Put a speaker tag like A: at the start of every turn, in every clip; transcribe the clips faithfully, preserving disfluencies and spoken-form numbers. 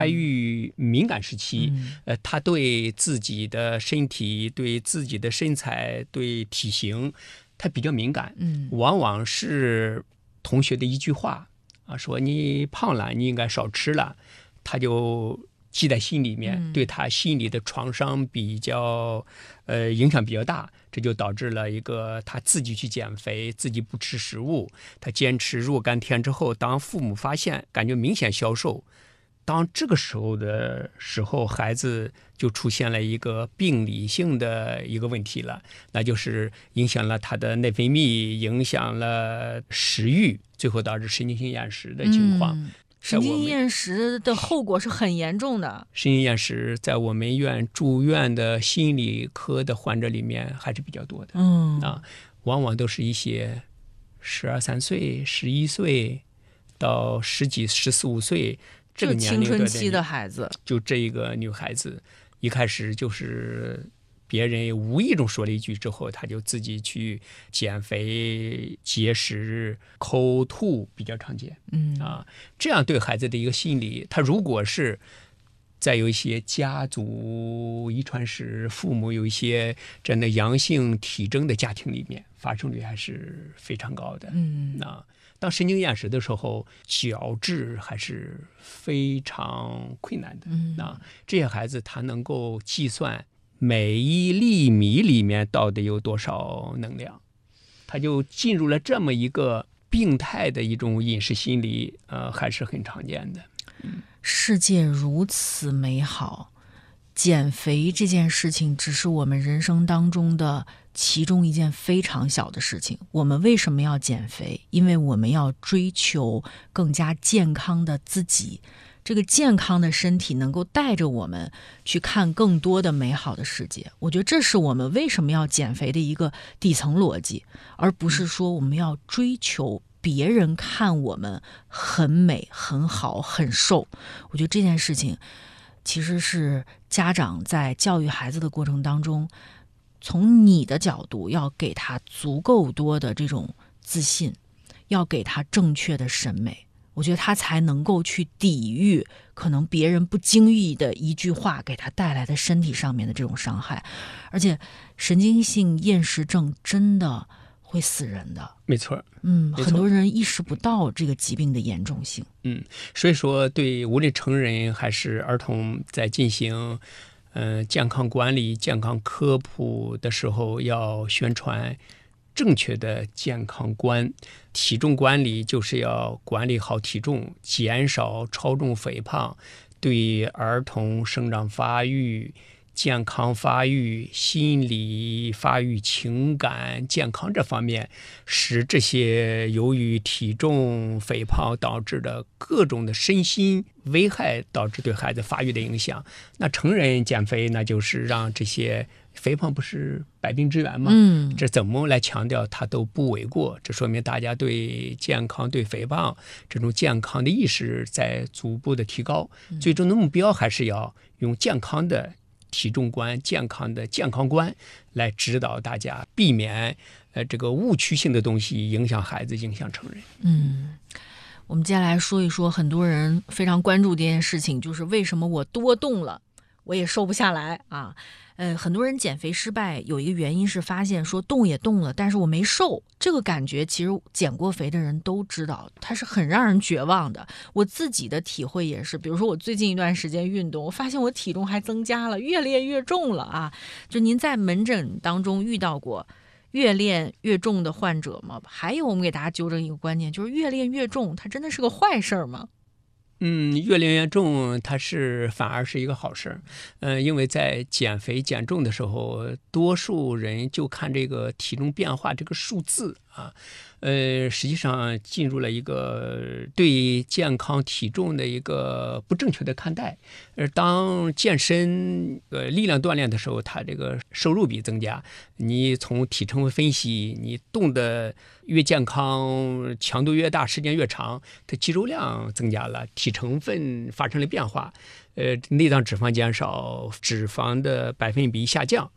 A: 发育敏感时期，
B: 嗯、
A: 呃，他对自己的身体、对自己的身材、对体型，他比较敏感。
B: 嗯，
A: 往往是同学的一句话啊，说你胖了，你应该少吃了，他就记在心里面，
B: 嗯、
A: 对他心理的创伤比较，呃，影响比较大。这就导致了一个他自己去减肥，自己不吃食物，他坚持若干天之后，当父母发现，感觉明显消瘦。当这个时候的时候，孩子就出现了一个病理性的一个问题了，那就是影响了他的内分泌，影响了食欲，最后导致神经性厌食的情况。
B: 嗯、神经性厌食的后果是很严重的。
A: 神经厌食在我们院住院的心理科的患者里面还是比较多的。
B: 嗯，
A: 啊，往往都是一些十二三岁、十一岁到十几、十四五岁。这个年龄
B: 青春期的孩子，
A: 就这一个女孩子，一开始就是别人无意中说了一句之后，她就自己去减肥、节食、口吐比较常见。
B: 嗯
A: 啊，这样对孩子的一个心理，他如果是再有一些家族遗传史，父母有一些真的阳性体征的家庭里面，发生率还是非常高的。
B: 嗯，
A: 那。当神经厌食的时候，矫治还是非常困难的。
B: 嗯，
A: 啊，这些孩子他能够计算每一粒米里面到底有多少能量，他就进入了这么一个病态的一种饮食心理，呃，还是很常见的。
B: 嗯，世界如此美好，减肥这件事情只是我们人生当中的其中一件非常小的事情。我们为什么要减肥？因为我们要追求更加健康的自己，这个健康的身体能够带着我们去看更多的美好的世界。我觉得这是我们为什么要减肥的一个底层逻辑，而不是说我们要追求别人看我们很美、很好、很瘦。我觉得这件事情其实是家长在教育孩子的过程当中，从你的角度要给他足够多的这种自信，要给他正确的审美，我觉得他才能够去抵御可能别人不经意的一句话给他带来的身体上面的这种伤害。而且神经性厌食症真的会死人的。
A: 没错。
B: 嗯，
A: 没错，
B: 很多人意识不到这个疾病的严重性。
A: 嗯，所以说对无论成人还是儿童，在进行呃健康管理、健康科普的时候，要宣传正确的健康观。体重管理就是要管理好体重，减少超重肥胖，对儿童生长发育、健康发育、心理发育、情感健康这方面，使这些由于体重肥胖导致的各种的身心危害，导致对孩子发育的影响。那成人减肥，那就是让这些肥胖不是百病之源吗？
B: 嗯，
A: 这怎么来强调它都不为过。这说明大家对健康、对肥胖这种健康的意识在逐步的提高。最终的目标还是要用健康的体重观、健康的健康观来指导大家，避免呃这个误区性的东西影响孩子、影响成人。
B: 嗯，我们接下来说一说很多人非常关注的一件事情，就是为什么我多动了我也瘦不下来啊？呃，很多人减肥失败有一个原因是发现说动也动了，但是我没瘦，这个感觉其实减过肥的人都知道，它是很让人绝望的。我自己的体会也是，比如说我最近一段时间运动，我发现我体重还增加了，越练越重了啊！就您在门诊当中遇到过越练越重的患者吗？还有我们给大家纠正一个观念，就是越练越重它真的是个坏事吗？
A: 嗯，越练越重，它是反而是一个好事。嗯、呃，因为在减肥减重的时候，多数人就看这个体重变化这个数字啊，呃，实际上进入了一个对健康体重的一个不正确的看待。而当健身呃力量锻炼的时候，它这个收入比增加，你从体重分析，你动的越健康，强度越大，时间越长，它肌肉量增加了，体成分发生了变化，呃，内脏脂肪减少，脂肪的百分比下降。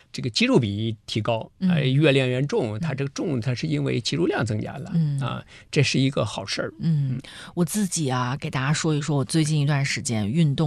A: 这个肌肉比提高，呃，越练越重，它这个重它是因为肌肉量增加了，
B: 嗯
A: 啊，这是一个好事儿。
B: 嗯，我自己啊，给大家说一说，我最近一段时间运动